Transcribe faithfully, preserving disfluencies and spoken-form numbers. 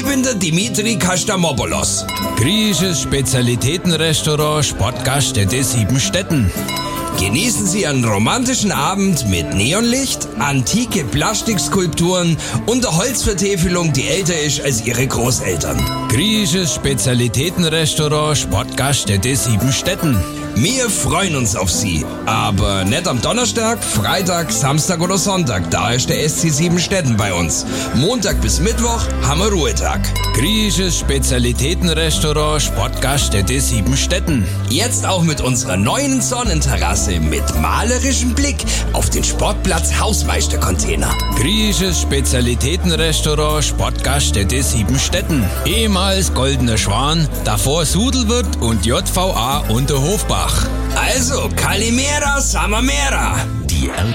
liebender Dimitri Kastamopoulos. Griechisches Spezialitätenrestaurant Sportgaststätte Siebenstetten. Genießen Sie einen romantischen Abend mit Neonlicht, antike Plastikskulpturen und der Holzvertäfelung, die älter ist als Ihre Großeltern. Griechisches Spezialitätenrestaurant Sportgaststätte Siebenstetten. Wir freuen uns auf Sie, aber nicht am Donnerstag, Freitag, Samstag oder Sonntag, da ist der S C Siebenstetten bei uns. Montag bis Mittwoch haben wir Ruhetag. Griechisches Spezialitätenrestaurant Sportgaststätte Siebenstetten. Jetzt auch mit unserer neuen Sonnenterrasse mit malerischem Blick auf den Sportplatz Hausmeister-Container. Griechisches Spezialitätenrestaurant Sportgaststätte Siebenstetten. Ehemals Goldener Schwan, davor Sudelwirt und J V A Unterhofbach. Also, Kalimera Samamera. Die